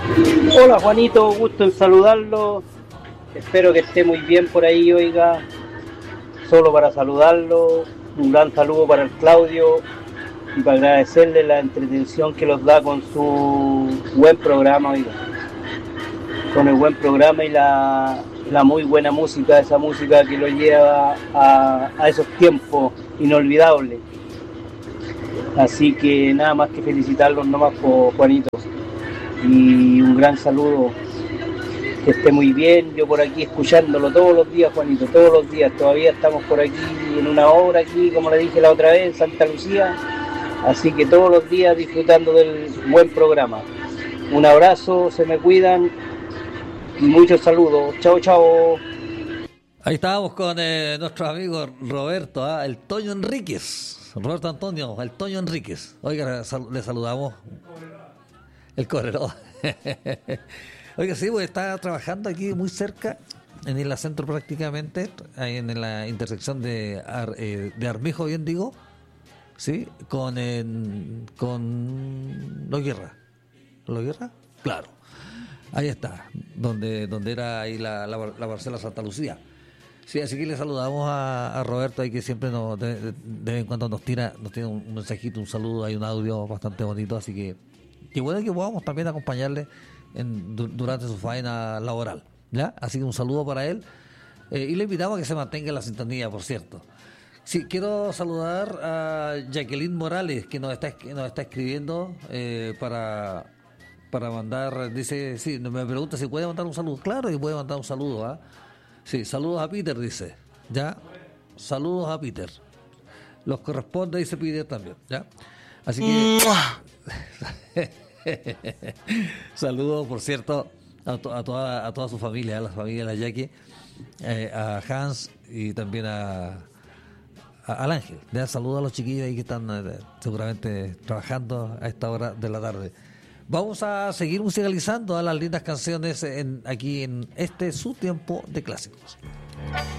Hola Juanito, gusto en saludarlo. Espero que esté muy bien por ahí, oiga. Solo para saludarlo. Un gran saludo para el Claudio y para agradecerle la entretención que nos da con su buen programa, oiga. Con el buen programa y la muy buena música, esa música que lo lleva a esos tiempos inolvidables. Así que nada más que felicitarlos nomás por Juanito. Y un gran saludo, que esté muy bien. Yo por aquí escuchándolo todos los días, Juanito, todos los días. Todavía estamos por aquí en una hora aquí, como le dije la otra vez, en Santa Lucía. Así que todos los días disfrutando del buen programa. Un abrazo, se me cuidan y muchos saludos. Chao, chao. Ahí estábamos con nuestro amigo Roberto, el Toño Enríquez. Roberto Antonio, el Toño Enríquez. Oiga, le saludamos. El Correro. Oiga, sí, pues está trabajando aquí muy cerca, en el centro prácticamente, ahí en la intersección de Armijo, bien digo, ¿sí? Con Los Guerra. ¿Los Guerra? Claro. Ahí está, donde era ahí la parcela Santa Lucía. Sí, así que le saludamos a Roberto ahí, que siempre de vez en cuando nos tira un mensajito, un saludo, hay un audio bastante bonito, así que qué bueno que podamos también acompañarle durante su faena laboral, ¿ya? Así que un saludo para él, y le invitamos a que se mantenga en la sintonía, por cierto. Sí, quiero saludar a Jacqueline Morales, que nos está escribiendo para mandar, dice, sí, me pregunta si puede mandar un saludo. Claro que puede mandar un saludo, ¿ah? Sí, saludos a Peter, dice, ¿ya? Saludos a Peter. Los corresponde, dice Peter también, ¿ya? Así que saludos, por cierto, a toda su familia, a la familia de la Jackie, a Hans y también al Ángel. Saludos a los chiquillos ahí que están seguramente trabajando a esta hora de la tarde. Vamos a seguir musicalizando a las lindas canciones aquí en su tiempo de clásicos.